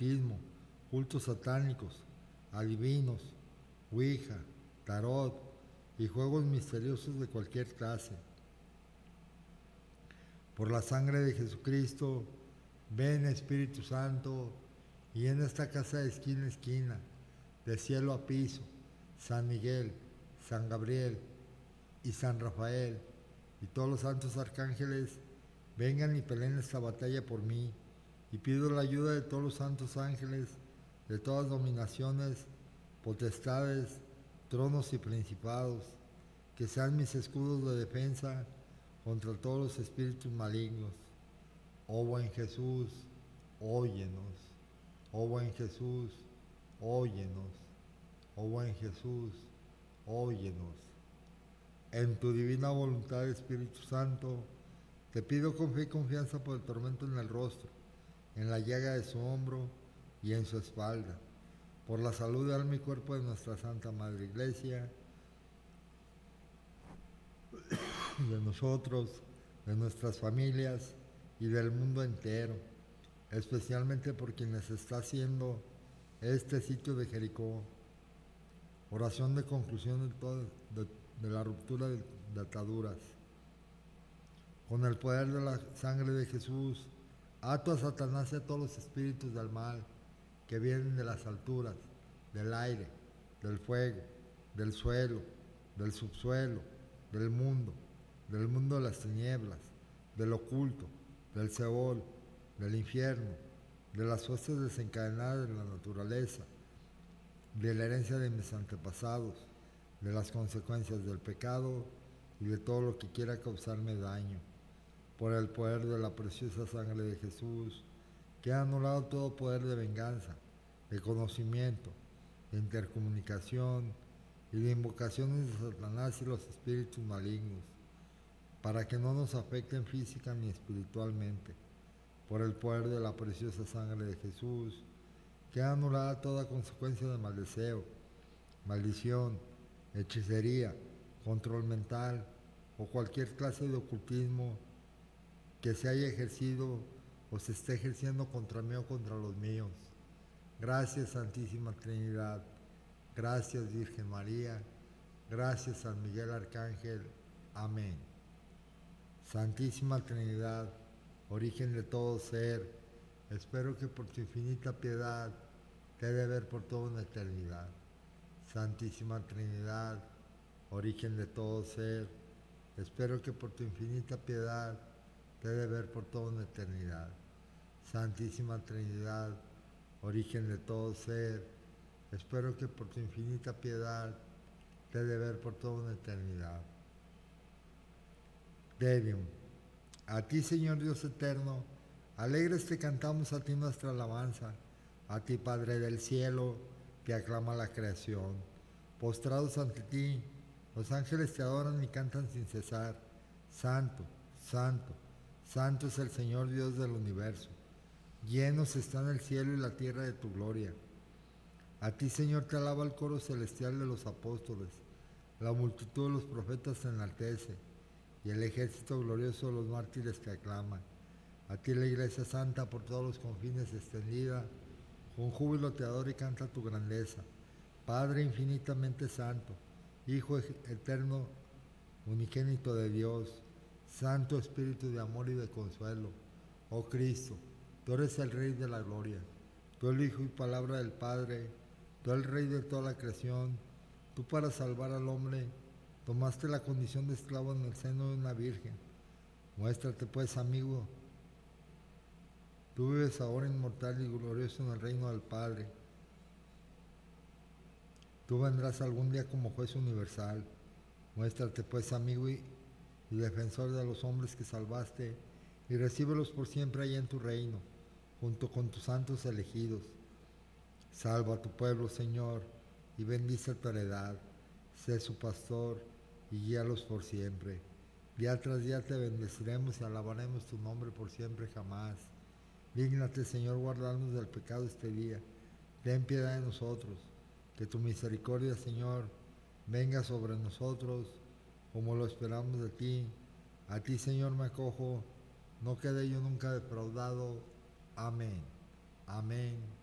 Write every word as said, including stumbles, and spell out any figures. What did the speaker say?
ocultismo, cultos satánicos, adivinos, ouija, tarot y juegos misteriosos de cualquier clase. Por la sangre de Jesucristo, ven Espíritu Santo, y en esta casa de esquina a esquina, de cielo a piso, San Miguel, San Gabriel y San Rafael y todos los santos arcángeles, vengan y peleen esta batalla por mí, y pido la ayuda de todos los santos ángeles, de todas dominaciones, potestades, tronos y principados, que sean mis escudos de defensa contra todos los espíritus malignos. Oh buen Jesús, óyenos. Oh buen Jesús, óyenos. Oh buen Jesús, óyenos. En tu divina voluntad, Espíritu Santo, te pido con fe y confianza por el tormento en el rostro, en la llaga de su hombro y en su espalda, por la salud de alma y cuerpo de nuestra Santa Madre Iglesia, de nosotros, de nuestras familias y del mundo entero, especialmente por quienes está haciendo este sitio de Jericó. Oración de conclusión de, todo, de, de la ruptura de, de ataduras. Con el poder de la sangre de Jesús, ato a Satanás y a todos los espíritus del mal que vienen de las alturas, del aire, del fuego, del suelo, del subsuelo, del mundo, del mundo de las tinieblas, del oculto, del Seol, del infierno, de las huestes desencadenadas de la naturaleza, de la herencia de mis antepasados, de las consecuencias del pecado y de todo lo que quiera causarme daño. Por el poder de la preciosa sangre de Jesús, que ha anulado todo poder de venganza, de conocimiento, de intercomunicación y de invocaciones de Satanás y los espíritus malignos, para que no nos afecten física ni espiritualmente. Por el poder de la preciosa sangre de Jesús, que ha anulado toda consecuencia de mal deseo, maldición, hechicería, control mental o cualquier clase de ocultismo que se haya ejercido o se esté ejerciendo contra mí o contra los míos. Gracias, Santísima Trinidad. Gracias, Virgen María. Gracias, San Miguel Arcángel. Amén. Santísima Trinidad, origen de todo ser, espero que por tu infinita piedad te dé ver por toda una eternidad. Santísima Trinidad, origen de todo ser, espero que por tu infinita piedad te dé ver por toda una eternidad. Santísima Trinidad, origen de todo ser, espero que por tu infinita piedad te dé ver por toda una eternidad. Debium. A ti, Señor Dios eterno, alegres te cantamos a ti nuestra alabanza. A ti, Padre del cielo, te aclama la creación. Postrados ante ti, los ángeles te adoran y cantan sin cesar. Santo, santo, santo es el Señor Dios del universo. Llenos están el cielo y la tierra de tu gloria. A ti, Señor, te alaba el coro celestial de los apóstoles. La multitud de los profetas te enaltece, y el ejército glorioso de los mártires te aclama. A ti la Iglesia Santa por todos los confines extendida, con júbilo te adora y canta tu grandeza. Padre infinitamente santo, Hijo eterno, unigénito de Dios, Santo Espíritu de amor y de consuelo, oh Cristo, tú eres el Rey de la gloria, tú el Hijo y Palabra del Padre, tú el Rey de toda la creación, tú para salvar al hombre tomaste la condición de esclavo en el seno de una virgen. Muéstrate pues, amigo. Tú vives ahora inmortal y glorioso en el reino del Padre. Tú vendrás algún día como juez universal. Muéstrate pues, amigo y, y defensor de los hombres que salvaste, y recíbelos por siempre allá en tu reino, junto con tus santos elegidos. Salva a tu pueblo, Señor, y bendice tu heredad. Sé su pastor y guíalos por siempre. Día tras día te bendeciremos y alabaremos tu nombre por siempre jamás. Dígnate, Señor, guardarnos del pecado este día. Ten piedad de nosotros. Que tu misericordia, Señor, venga sobre nosotros como lo esperamos de ti. A ti, Señor, me acojo. No quede yo nunca defraudado. Amén. Amén.